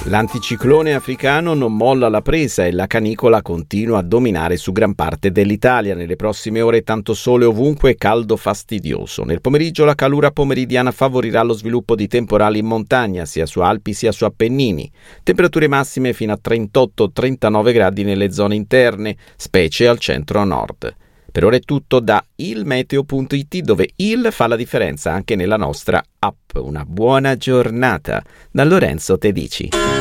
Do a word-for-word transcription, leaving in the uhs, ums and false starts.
L'anticiclone africano non molla la presa e la canicola continua a dominare su gran parte dell'Italia. Nelle prossime ore tanto sole ovunque e caldo fastidioso. Nel pomeriggio la calura pomeridiana favorirà lo sviluppo di temporali in montagna, sia su Alpi sia su Appennini. Temperature massime fino a trentotto trentanove gradi nelle zone interne, specie al centro-nord. Per ora è tutto da ilmeteo punto it, dove il fa la differenza anche nella nostra app. Una buona giornata da Lorenzo Tedici.